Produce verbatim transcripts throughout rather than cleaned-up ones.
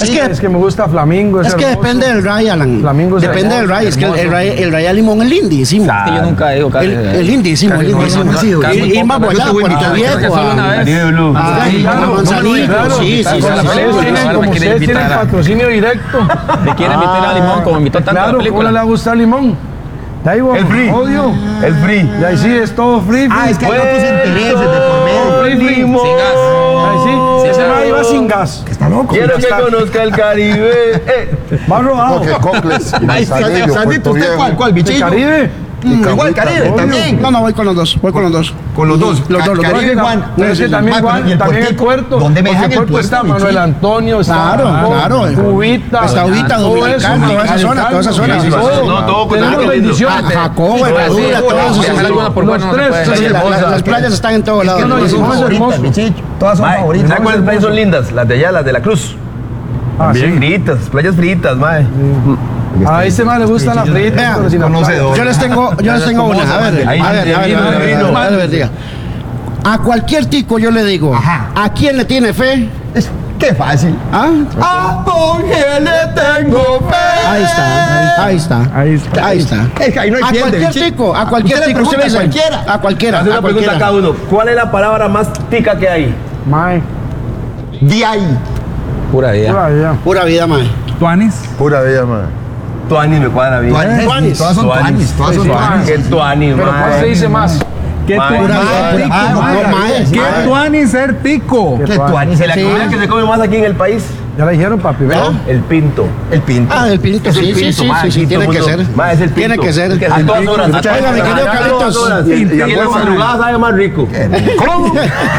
Es que, es que me gusta Flamingo. Es, es que depende del ray, Alan. Flamingo es depende del ray. Es que el, el ray, el ray a limón es lindísimo. Es que yo nunca he ido casi. El, el lindísimo, el lindísimo. Y, y más allá, Puerto Viejo. Caribe Blue. Manzanillo, sí, sí, sí. Ustedes tienen patrocinio directo. Me quieren invitar a Limón como invitó tanto a la película. ¿Cómo le va a gustar Limón? El free. Odio. El free. Y ahí sí es todo free. Ah, es que hay otros intereses de por medio. Free, free. Sin gas. Ahí sí. Ese man iba sin gas. Está loco. Quiero que conozca el Caribe. Eh. Va robado. Porque Cocles y Manzanillo, Sandito, Puerto ¿usted Viejo. cuál? ¿Cuál? ¿El ¿Bichillo? Caribe? Igual Caribe también. No, no, voy con los dos. Voy con los dos. Con los dos. Los dos, los dos. Caribe, Juan. No, es que también, Juan, también el puerto. ¿Dónde me dejan el el puerto? puerto? Está Manuel Antonio, está Claro, claro. Cubita. Está Ubita, Dominicano, toda esa zona, toda esa zona. No, todo con Tenemos bendiciones. Jacobo, Herradura, todos esos. Los tres. Las playas están en todos lados. que no, Sí, Limón es hermoso. Todas son Mae, favoritas. ¿sabes cuáles playas son lindas? Las de allá, las de la Cruz. Bien fritas, playas fritas, mae. A ese man le gusta la frita. Vean, pero sin la conocedor. Yo les tengo, yo les tengo una. A ver, a ver, a ver, a ver, a ver, a ver, diga. A cualquier tico yo le digo, Ajá. ¿a quién le tiene fe? Es- Qué fácil. ¿Ah? ¿A quién le tengo fe? Ahí está, ahí está, Ahí está. ahí está. Es que ahí no hay A pierde, cualquier bichito. tico, a cualquier Usted le tico, usted pregunta le a dice, cualquiera. a cualquiera, Hace a una pregunta a cualquiera. cada uno. ¿Cuál es la palabra más tica que hay? Mae, De ahí. Pura por vida. allá. Pura vida, mae. Tuanis. Pura vida, man. Tuanis me cuadra bien. Tuanis. Tuanis. Todas son tuanis. Todas son Sí, tuanis. ¿Qué tuanis, Pero ¿cuál se mae? dice más? ¿Qué Mae, tuanis mae, ser tico? ah, No, mae. ¿Qué mae. tuanis ser tico? ¿Qué tuanis? ¿Se la Sí. comida que se come más aquí en el país? Ya le dijeron, papi, ¿verdad? El pinto. El pinto. Ah, el pinto, Es el sí, sí, pinto, sí, mae, sí, sí, el tiene pinto, que mundo. ser. Mae, es el pinto. Tiene que ser. A todas horas. a todas Oiga, mi horas, querido a todas Carlitos. horas. Y- Y y en la madrugada sabe más rico. ¿Cómo?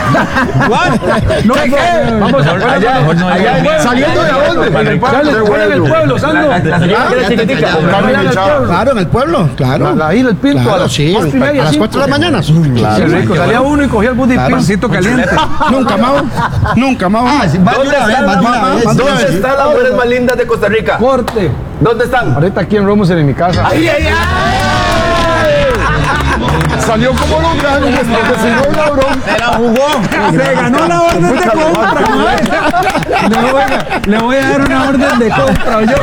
No, Vamos a Allá, allá, allá, ¿Saliendo de dónde? En el pueblo, en el pueblo, Sandro. La, la señora que era chiquitica. Allá en el pueblo. Claro, en el pueblo, claro. La, la isla, el pinto, a Claro, las sí, cuatro y media, a las cinco. cuatro de la mañana. Qué rico. Salía uno y cogía el bus de pinto. pancito caliente. Nunca, Mau. Nunca, Mau. Ah, sí, más de ¿Dónde una vez, están más de una las- vez. ¿Dónde están las mujeres más lindas de Costa Rica? Corte. ¿Dónde están? Ahorita aquí en Romus, en mi casa. ¡Ay, ay, ay! Salió como los grandes, porque si no, cabrón. Se la jugó. Se ganó la orden de compra, mae. Le voy, a, le voy a dar una orden de compra. Yo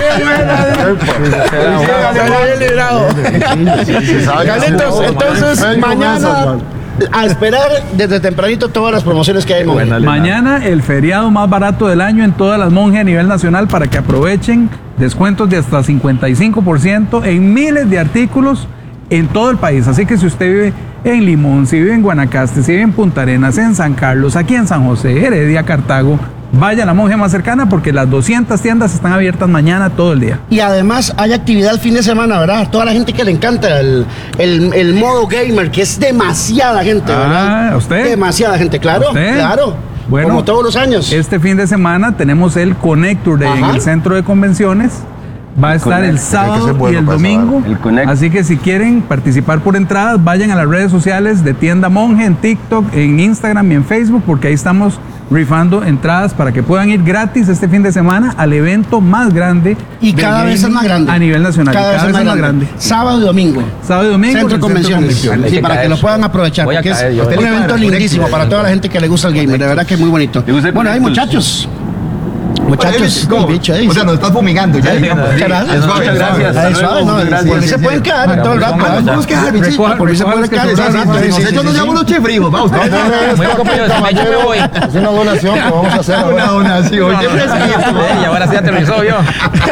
Carlitos, entonces mañana a esperar desde tempranito todas las promociones que hay. Mau. Mañana el feriado más barato del año en todas las monjas a nivel nacional para que aprovechen descuentos de hasta cincuenta y cinco por ciento en miles de artículos en todo el país. Así que si usted vive en Limón, si vive en Guanacaste, si vive en Punta Arenas, en San Carlos, aquí en San José, Heredia, Cartago, vaya a la monja más cercana porque las doscientas tiendas están abiertas mañana todo el día. Y además hay actividad el fin de semana, ¿verdad? Toda la gente que le encanta el, el, el modo gamer, que es demasiada gente, ¿verdad? Ah, ¿a usted? Demasiada gente, claro, ¿A usted? claro. Bueno, como todos los años. Este fin de semana tenemos el Connector Day en Ajá. el centro de convenciones. Va a estar el Tiene que ser sábado bueno y el para esa domingo. vara. El Connect. Así que si quieren participar por entradas, vayan a las redes sociales de Tienda Monje en TikTok, en Instagram y en Facebook, porque ahí estamos rifando entradas para que puedan ir gratis este fin de semana al evento más grande. Y de cada vez es gaming más grande. A nivel nacional. Cada, vez es más grande. Sábado y domingo. Sábado y domingo. Centro de en el convenciones. Convenciones. Sí, Hay que para que caer. lo puedan aprovechar, Voy a porque caer, es yo. un evento lindísimo para toda la gente que le gusta el gamer. De verdad que es muy bonito. ¿Le gusta el Bueno, hay Connector? muchachos. Muchachos, ¿Cómo? con bicho ahí. O sea, nos estás fumigando ya. digamos. Muchas gracias. Muchas gracias. Ahí Hasta suave, luego. no, Gracias. por mí se pueden quedar todo el rato. Ah, nos podemos quedar, bichito. Recoja- Por mí se recoja pueden los que quedar. sobraron. Sí, sí, sí, Nosotros nos sí, llamamos sí. los chifrimos. Va, usted. Muy compañero, yo me voy. Es una donación que vamos a hacer Una ahora. donación. Qué fresquito. Y ahora sí aterrizó yo.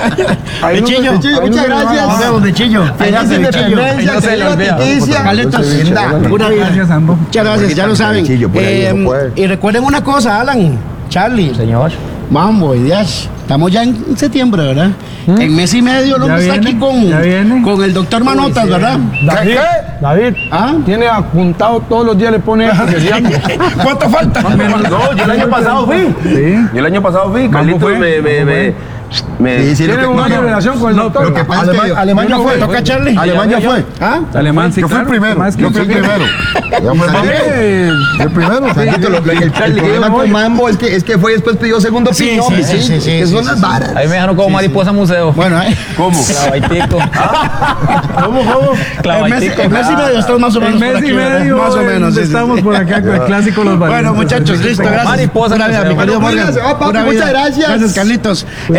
Bichillo, Bichillo, muchas gracias. Nos vemos, bichillo. Feliz independencia. No se que le viva olvida. Leticia. Carlitos, Linda. pura vida. Gracias, Ambo. Muchas gracias, ya lo saben. Bichillo, por ahí, Eh, no puede. y recuerden una cosa, Alan, Charlie, Señor. Mambo y Díaz. Estamos ya en septiembre, ¿verdad? En mes y medio el Ya hombre está viene, aquí con, ya viene. con el doctor Manotas, ¿verdad? David, David, ¿Ah? tiene apuntado todos los días, le pone esto que se llama. ¿Cuánto falta? No, yo el año pasado fui. Sí. Yo el año pasado fui. Carlitos fue? me... me, me, me Sí, sí, lo Tiene que- una no, no. relación con el doctor. Lo que pasa es que Alema- Alemania yo no fue. fui. ¿Toca Charlie? Alemania fue. ¿Ah? Alemán, sí, Yo fui el claro. primero. Más que Yo fui el primero. Ya fue Mambo. Eh, El primero. Sandito, lo- lo- el, el problema con Mambo es que, es que fue después pidió segundo Sí, opinión. sí, sí, sí, sí, Que sí, son sí, las sí. varas. Ahí me dejaron como mariposa museo. Bueno, ¿eh? ¿Cómo? Clavaitico. ¿Cómo, cómo? En mes, Clavaitico. en mes y medio estamos más o menos En por mes aquí, y ¿verdad? medio. Más o menos, sí, sí, Estamos sí. por acá con el clásico Los Valientes. Bueno, muchachos, listo, gracias. Mariposa Pura vida, museo. mi querido Bueno, Morgan. cuídense, va, papi, Pura vida. muchas gracias. Gracias, Carlitos.